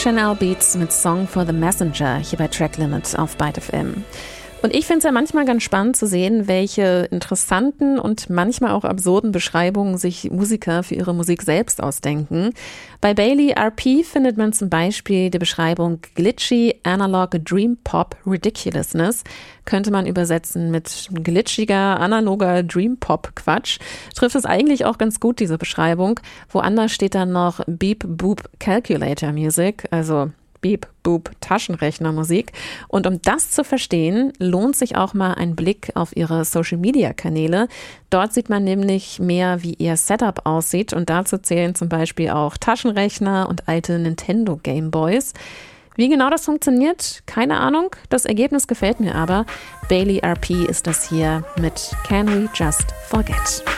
Chanel Beats mit Song for the Messenger hier bei Track Limit auf Byte FM. Und ich finde es ja manchmal ganz spannend zu sehen, welche interessanten und manchmal auch absurden Beschreibungen sich Musiker für ihre Musik selbst ausdenken. Bei Bailey RP findet man zum Beispiel die Beschreibung Glitchy Analog Dream Pop Ridiculousness. Könnte man übersetzen mit glitschiger, analoger Dream Pop Quatsch. Trifft es eigentlich auch ganz gut, diese Beschreibung. Woanders steht dann noch Beep Boop Calculator Music, also Beep, Boop, Taschenrechnermusik. Und um das zu verstehen, lohnt sich auch mal ein Blick auf ihre Social-Media-Kanäle. Dort sieht man nämlich mehr, wie ihr Setup aussieht. Und dazu zählen zum Beispiel auch Taschenrechner und alte Nintendo Gameboys. Wie genau das funktioniert, keine Ahnung. Das Ergebnis gefällt mir aber. Bailey RP ist das hier mit Can We Just Forget.